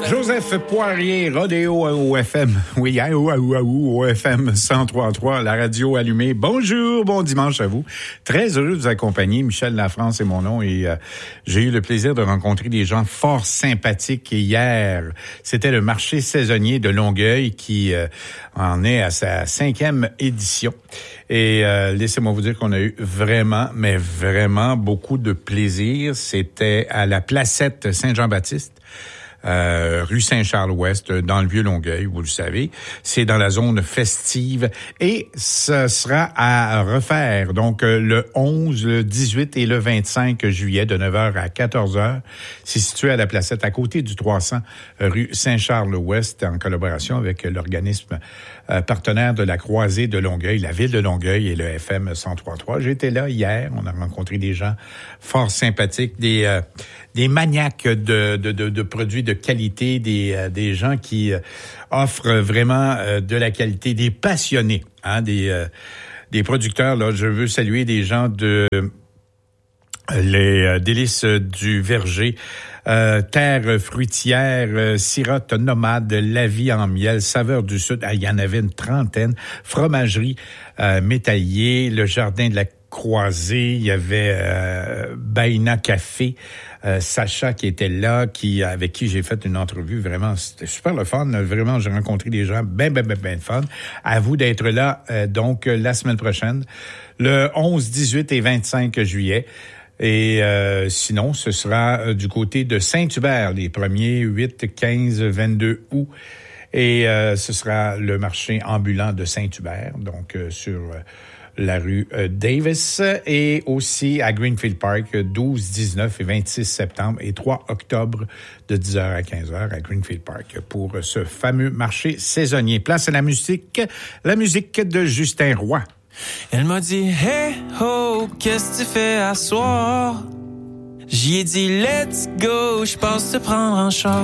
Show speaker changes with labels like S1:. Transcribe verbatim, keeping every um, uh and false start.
S1: Joseph Poirier, Rodéo au F M. Oui, aou, aou, aou, au F M cent trois virgule trois, la radio allumée. Bonjour, bon dimanche à vous. Très heureux de vous accompagner. Michel Lafrance est mon nom et euh, j'ai eu le plaisir de rencontrer des gens fort sympathiques. Et hier, c'était le marché saisonnier de Longueuil qui euh, en est à sa cinquième édition. Et euh, laissez-moi vous dire qu'on a eu vraiment, mais vraiment beaucoup de plaisir. C'était à la Placette Saint-Jean-Baptiste. Euh, rue Saint-Charles-Ouest, dans le Vieux-Longueuil, vous le savez. C'est dans la zone festive et ce sera à refaire. Donc, euh, le onze, le dix-huit et le vingt-cinq juillet, de neuf heures à quatorze heures. C'est situé à la Placette, à côté du trois cents, rue Saint-Charles-Ouest, en collaboration avec l'organisme euh, partenaire de la Croisée de Longueuil, la ville de Longueuil et le F M cent trois virgule trois. J'étais là hier. On a rencontré des gens fort sympathiques, des... Euh, des maniaques de, de, de, de produits de qualité, des, euh, des gens qui euh, offrent vraiment euh, de la qualité, des passionnés, hein, des, euh, des producteurs. Là, je veux saluer des gens de euh, les euh, délices du verger, euh, terre fruitière, euh, sirote nomade, la vie en miel, saveur du sud. Ah, il y en avait une trentaine. Fromagerie euh, métallier, le jardin de la Croisée, il y avait euh, Baina Café, euh, Sacha qui était là, qui avec qui j'ai fait une entrevue. Vraiment, c'était super le fun. Vraiment, j'ai rencontré des gens ben, ben, ben, ben fun. À vous d'être là, euh, donc, la semaine prochaine, le onze, dix-huit et vingt-cinq juillet. Et euh, sinon, ce sera euh, du côté de Saint-Hubert, les premiers huit, quinze, vingt-deux août. Et euh, ce sera le marché ambulant de Saint-Hubert, donc euh, sur... Euh, la rue Davis, et aussi à Greenfield Park, douze, dix-neuf et vingt-six septembre et trois octobre de dix heures à quinze heures à Greenfield Park pour ce fameux marché saisonnier. Place à la musique, la musique de Justin Roy.
S2: Elle m'a dit « Hey ho, qu'est-ce que tu fais à soir? » J'y ai dit « Let's go, je pense te prendre en char. »